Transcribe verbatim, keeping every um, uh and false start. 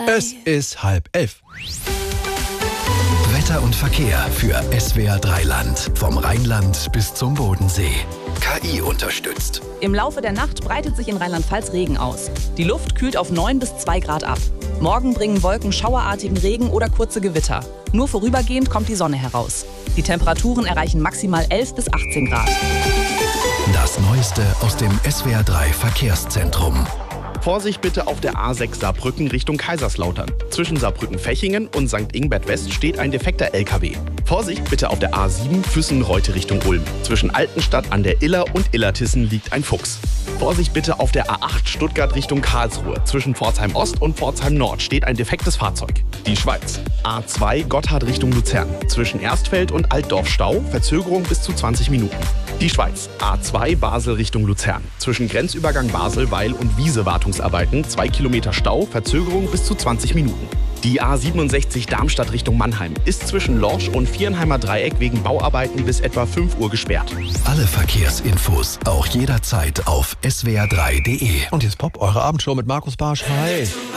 Es ist halb elf. Wetter und Verkehr für S W R drei Land. Vom Rheinland bis zum Bodensee. K I unterstützt. Im Laufe der Nacht breitet sich in Rheinland-Pfalz Regen aus. Die Luft kühlt auf neun bis zwei Grad ab. Morgen bringen Wolken schauerartigen Regen oder kurze Gewitter. Nur vorübergehend kommt die Sonne heraus. Die Temperaturen erreichen maximal elf bis achtzehn Grad. Das Neueste aus dem S W R drei Verkehrszentrum. Vorsicht bitte auf der A sechs Saarbrücken Richtung Kaiserslautern. Zwischen Saarbrücken-Fechingen und Sankt Ingbert West steht ein defekter L K W. Vorsicht bitte auf der A sieben Füssen-Reute Richtung Ulm. Zwischen Altenstadt an der Iller und Illertissen liegt ein Fuchs. Vorsicht bitte auf der A acht Stuttgart Richtung Karlsruhe. Zwischen Pforzheim Ost und Pforzheim Nord steht ein defektes Fahrzeug. Die Schweiz. A zwei Gotthard Richtung Luzern. Zwischen Erstfeld und Altdorf Stau, Verzögerung bis zu zwanzig Minuten. Die Schweiz. A zwei Basel Richtung Luzern. Zwischen Grenzübergang Basel, Weil und Wiese Wartungsarbeiten, zwei Kilometer Stau, Verzögerung bis zu zwanzig Minuten. Die A siebenundsechzig Darmstadt Richtung Mannheim ist zwischen Lorsch und Vierenheimer Dreieck wegen Bauarbeiten bis etwa fünf Uhr gesperrt. Alle Verkehrsinfos auch jederzeit auf S W R drei punkt de. Und jetzt Pop, eure Abendshow mit Markus Barsch. Hi.